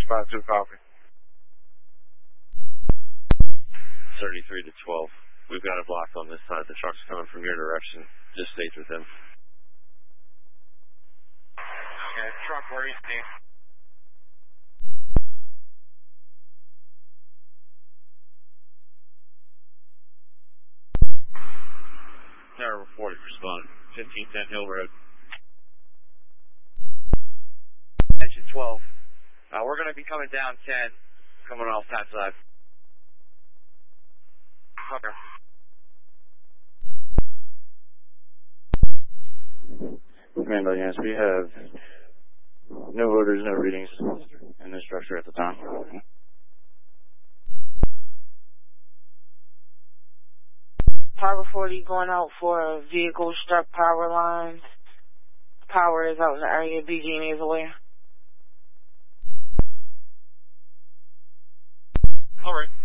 5-2, copy. 33 to 12. We've got it blocked on this side. The truck's coming from your direction. Just stays with him. Okay, truck, where is he? Tower 40, respond. 1510 Hill Road. Engine 12. We're going to be coming down 10, coming off that side. Okay. Commando, yes, we have no orders, no readings in this structure at the time. Tower 40 going out for a vehicle struck power lines. Power is out in the area. BG&E is aware. All right.